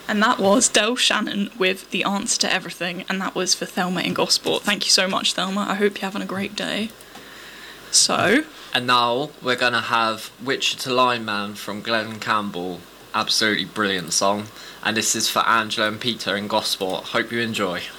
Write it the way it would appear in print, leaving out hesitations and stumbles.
And that was Del Shannon with The Answer to Everything, and that was for Thelma in Gosport. Thank you so much, Thelma. I hope you're having a great day. So... And now we're going to have Wichita Lineman from Glenn Campbell. Absolutely brilliant song. And this is for Angela and Peter in Gosport. Hope you enjoy.